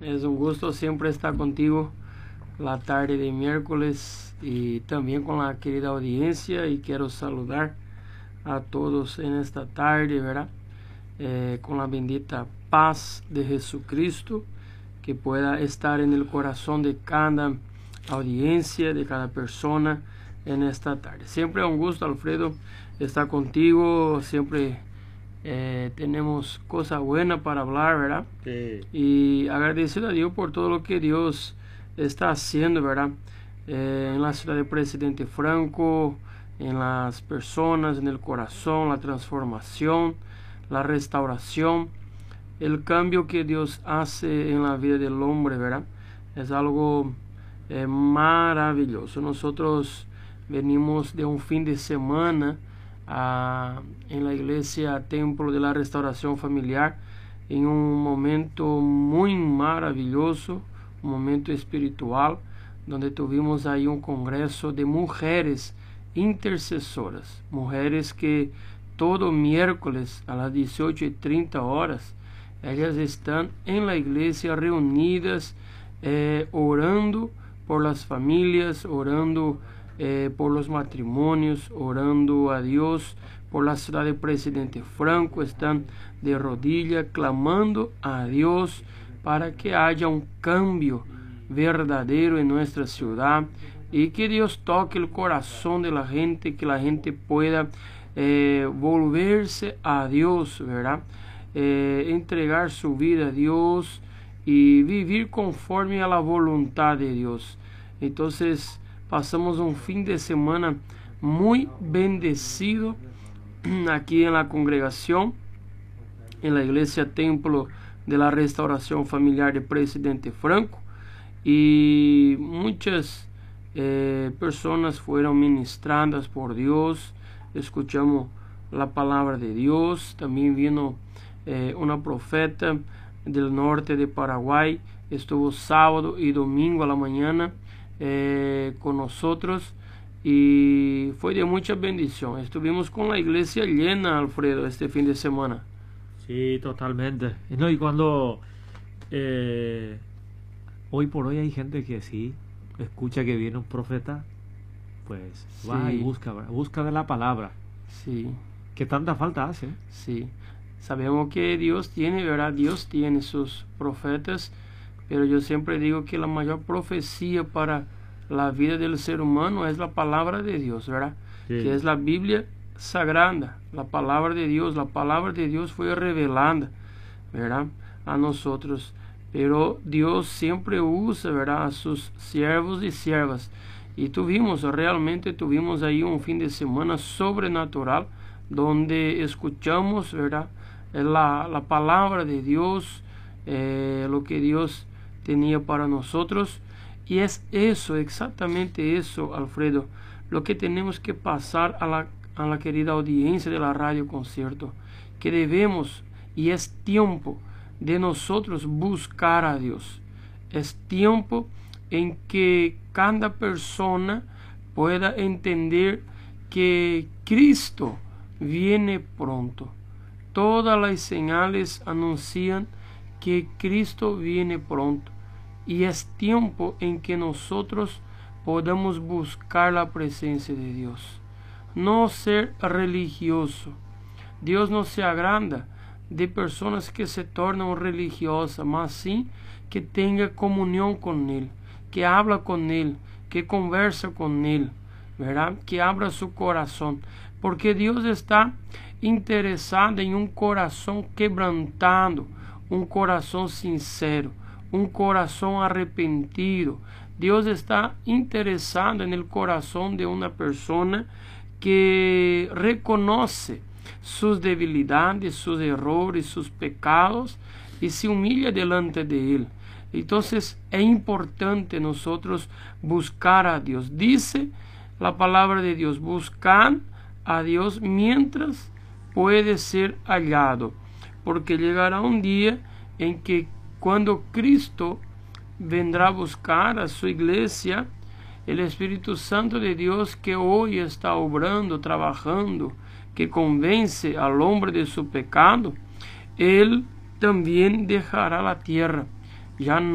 Es un gusto siempre estar contigo la tarde de miércoles y también con la querida audiencia, y quiero saludar a todos en esta tarde, ¿verdad? Con la bendita paz de Jesucristo, que pueda estar en el corazón de cada audiencia, de cada persona en esta tarde. Siempre es un gusto, Alfredo, estar contigo. Siempre tenemos cosas buenas para hablar, ¿verdad? Sí. Y agradecido a Dios por todo lo que Dios está haciendo, ¿verdad? En la ciudad del presidente Franco, en las personas, en el corazón, la transformación, la restauración, el cambio que Dios hace en la vida del hombre, ¿verdad? Es algo maravilloso. Nosotros venimos de un fin de semana en la iglesia Templo de la Restauración Familiar, en un momento muy maravilloso, un momento espiritual, donde tuvimos ahí un congreso de mujeres intercesoras, mujeres que todo miércoles a las 18:30 horas, ellas están en la iglesia reunidas, orando por las familias, orando por los matrimonios, orando a Dios por la ciudad del presidente Franco. Están de rodillas clamando a Dios para que haya un cambio verdadero en nuestra ciudad y que Dios toque el corazón de la gente, que la gente pueda volverse a Dios, ¿verdad? Entregar su vida a Dios y vivir conforme a la voluntad de Dios. Entonces pasamos un fin de semana muy bendecido aquí en la congregación, en la iglesia Templo de la Restauración Familiar de Presidente Franco, y muchas personas fueron ministradas por Dios. Escuchamos la palabra de Dios. También vino una profeta del norte de Paraguay, estuvo sábado y domingo a la mañana con nosotros y fue de mucha bendición. Estuvimos con la iglesia llena, Alfredo, este fin de semana. Sí, totalmente. No, y cuando hoy por hoy hay gente que sí escucha que viene un profeta, pues va y busca de la palabra. Sí. Que tanta falta hace. Sí. Sabemos que Dios tiene, ¿verdad? Dios tiene sus profetas, pero yo siempre digo que la mayor profecía para la vida del ser humano es la palabra de Dios, ¿verdad? Sí. Que es la Biblia sagrada, la palabra de Dios. La palabra de Dios fue revelada, ¿verdad?, a nosotros. Pero Dios siempre usa, ¿verdad?, a sus siervos y siervas. Y realmente tuvimos ahí un fin de semana sobrenatural, donde escuchamos, ¿verdad?, la palabra de Dios, lo que Dios tenía para nosotros. Y es eso, exactamente eso, Alfredo, lo que tenemos que pasar a la querida audiencia de la Radio Concierto, que debemos, y es tiempo de nosotros buscar a Dios. Es tiempo en que cada persona pueda entender que Cristo viene pronto. Todas las señales anuncian que Cristo viene pronto. Y es tiempo en que nosotros podamos buscar la presencia de Dios. No ser religioso. Dios no se agranda de personas que se tornan religiosas, mas sí que tenga comunión con Él, que habla con Él, que conversa con Él, ¿verdad?, que abra su corazón, porque Dios está interesado en un corazón quebrantado, un corazón sincero, un corazón arrepentido. Dios está interesado en el corazón de una persona que reconoce sus debilidades, sus errores, sus pecados y se humilla delante de Él. Entonces es importante nosotros buscar a Dios. Dice la palabra de Dios: buscar a Dios mientras puede ser hallado, porque llegará un día en que cuando Cristo vendrá a buscar a su iglesia, el Espíritu Santo de Dios, que hoy está obrando, trabajando, que convence al hombre de su pecado, Él también dejará la tierra. Ya